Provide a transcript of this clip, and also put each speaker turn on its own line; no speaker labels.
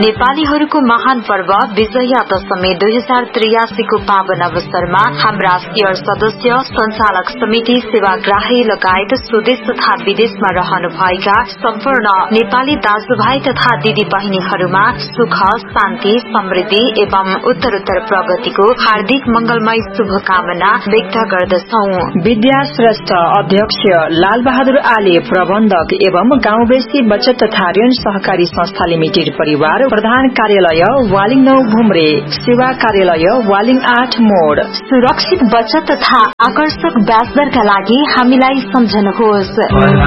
नेपालीहरूको महान पर्व विजया दशमी 2083 को पावन अवसरमा हाम्रा शेयर सदस्य, संचालक समिति, सेवाग्राही लगायत स्वदेश तथा विदेशमा रहनुभएका सम्पूर्ण नेपाली दाजुभाइ तथा दिदी बहिनीहरूमा सुख, शान्ति, समृद्धि एवं उत्तरोत्तर प्रगतिको हार्दिक मंगलमय शुभकामना व्यक्त गर्दछौ।
विद्या श्रेष्ठ अध्यक्ष लाल बहादुर आले प्रबन्धक एवं गाउँबेसी बचत तथा ऋण सहकारी संस्था लिमिटेड परिवार, प्रधान कार्यालय वालिङ 9 घुम्रे, सेवा कार्यालय वालिङ 8 मोड।
सुरक्षित बचत तथा आकर्षक ब्याज दरका लागि हामीलाई सम्झनुहोस्।